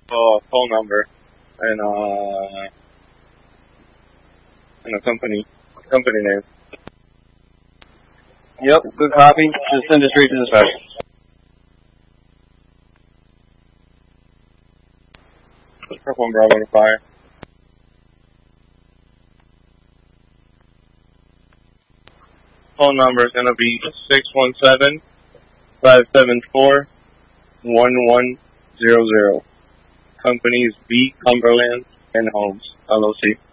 phone number and a company name. Yep, good copy. Just send it straight to the special. Truck 1 Bravo to fire. Phone number is going to be 617-574-1100. Company is B. Cumberland and Homes, LLC.